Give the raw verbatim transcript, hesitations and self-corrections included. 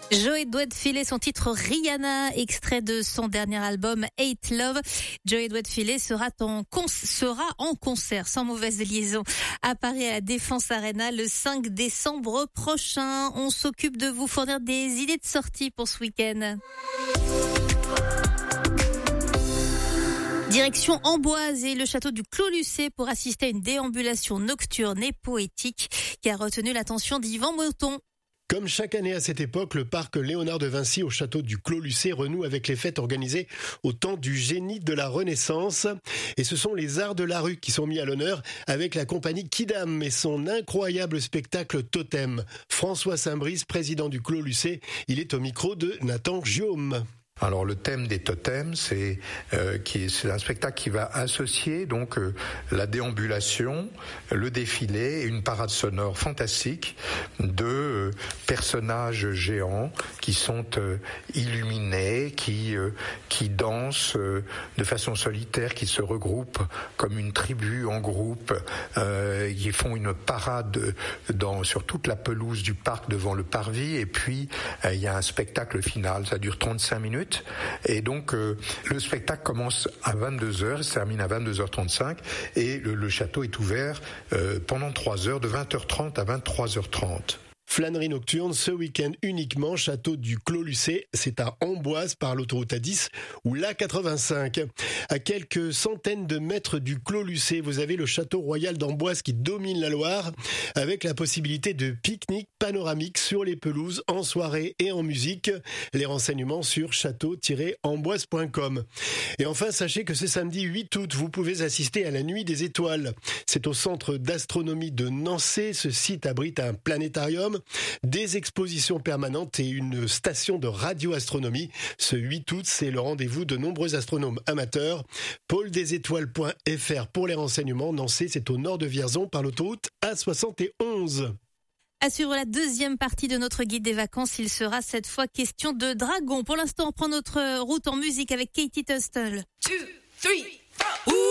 Joey doit filer son titre Rihanna, extrait de son dernier album Hate Love. Joey doit filer sera en, con- sera en concert, sans mauvaise liaison, à Paris à la Défense Arena le cinq décembre prochain. On s'occupe de vous fournir des idées de sortie pour ce week-end. Direction Amboise et le château du Clos Lucé pour assister à une déambulation nocturne et poétique qui a retenu l'attention d'Yvan Mouton. Comme chaque année à cette époque, le parc Léonard de Vinci au château du Clos Lucé renoue avec les fêtes organisées au temps du génie de la Renaissance. Et ce sont les arts de la rue qui sont mis à l'honneur avec la compagnie Kidam et son incroyable spectacle Totem. François Saint-Brice, président du Clos Lucé, il est au micro de Nathan Giaume. Alors le thème des totems, c'est euh, qui est, c'est un spectacle qui va associer donc euh, la déambulation, le défilé et une parade sonore fantastique de euh, personnages géants qui sont euh, illuminés, qui euh, qui dansent euh, de façon solitaire, qui se regroupent comme une tribu en groupe, euh, qui font une parade dans sur toute la pelouse du parc devant le parvis, et puis euh, il y a un spectacle final, ça dure trente-cinq minutes. Et donc euh, le spectacle commence à vingt-deux heures, se termine à vingt-deux heures trente-cinq, et le, le château est ouvert euh, pendant trois heures, de vingt heures trente à vingt-trois heures trente. Flânerie nocturne ce week-end uniquement, château du Clos Lucé, c'est à Amboise par l'autoroute A dix ou l'A quatre-vingt-cinq. À quelques centaines de mètres du Clos Lucé, vous avez le château royal d'Amboise qui domine la Loire, avec la possibilité de pique-nique panoramique sur les pelouses en soirée et en musique. Les renseignements sur château tiret amboise point com. Et enfin, sachez que ce samedi huit août, vous pouvez assister à la Nuit des Étoiles. C'est au centre d'astronomie de Nancy. Ce site abrite un planétarium, des expositions permanentes et une station de radioastronomie. Ce huit août, c'est le rendez-vous de nombreux astronomes amateurs. pôle des étoiles point f r pour les renseignements. Nancy, c'est au nord de Vierzon par l'autoroute A soixante et onze. À suivre la deuxième partie de notre guide des vacances, il sera cette fois question de dragon. Pour l'instant, on prend notre route en musique avec Katie Tunstall. Two, three, four.